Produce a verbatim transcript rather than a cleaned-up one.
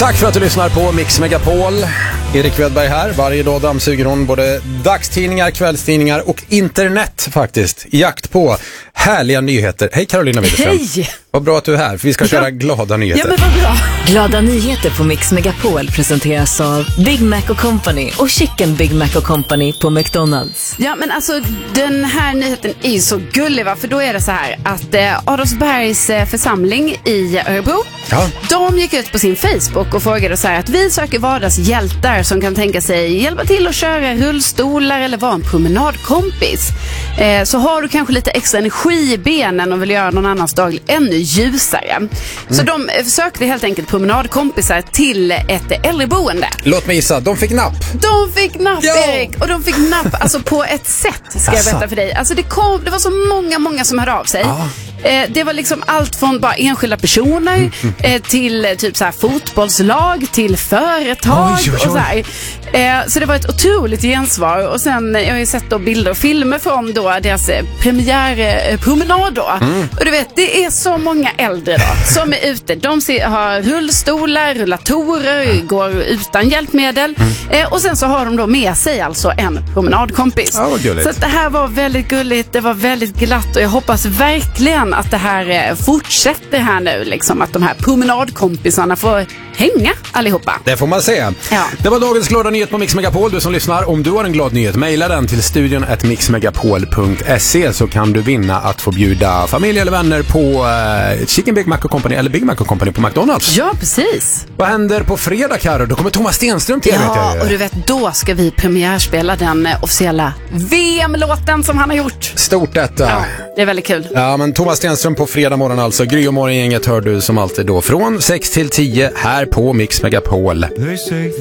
Tack för att du lyssnar på Mix Megapol. Erik Wedberg här. Varje dag dammsuger hon både dagstidningar, kvällstidningar och internet faktiskt. I jakt på härliga nyheter. Hej Carolina Widerström. Hej! Vad bra att du är här, för vi ska köra glada nyheter. Ja, men vad bra. Glada nyheter på Mix Megapol presenteras av Big Mac och Company och Chicken Big Mac och Company på McDonald's. Ja, men alltså den här nyheten är så gullig, va? För då är det så här att eh, Adolfsbergs eh, församling i Örebro, Ja. de gick ut på sin Facebook och frågade så här att vi söker vardagshjältar som kan tänka sig hjälpa till att köra rullstolar eller vara en promenadkompis. Eh, så har du kanske lite extra energi i benen och vill göra någon annans dag ännu ljusare. Mm. Så de eh, sökte helt enkelt promenadkompisar till ett äldreboende. Låt mig gissa, de fick napp. De fick napp, Ja. Erik. Och de fick napp alltså på ett sätt, ska jag berätta för dig. Alltså det, kom, det var så många, många som hörde av sig. Ja. Eh, det var liksom allt från bara enskilda personer eh, till eh, typ så här fotbollslag, till företag. Oj, oj, oj. Och så här. Eh, så det var ett otroligt gensvar. Och sen, eh, jag har ju sett då bilder och filmer från då deras eh, premiärpromenad då. Mm. Och du vet, det är så många äldre då som är ute. De ser, har rullstolar, rullatorer, mm. går utan hjälpmedel. Mm. Eh, och sen så har de då med sig alltså en promenadkompis. Ja, vad gulligt. Så att det här var väldigt gulligt, det var väldigt glatt och jag hoppas verkligen att det här eh, fortsätter här nu, liksom att de här promenadkompisarna får hänga allihopa. Det får man se. Ja. Det var dagens glada nyhet på Mix Megapol. Du som lyssnar, om du har en glad nyhet, mejla den till studion at mixmegapol punkt se så kan du vinna att få bjuda familj eller vänner på eh, Chicken Big Mac och Company eller Big Mac och Company på McDonald's. Ja, precis. Vad händer på fredag, Karo? Då kommer Thomas Stenström till, vet Ja, jag. och du vet, då ska vi premiärspela den eh, officiella V M-låten som han har gjort. Stort detta. Ja, det är väldigt kul. Ja, men Thomas Stenström på fredag morgon alltså. Gry och morgongänget hör du som alltid då från sex till tio här på Mix Megapol.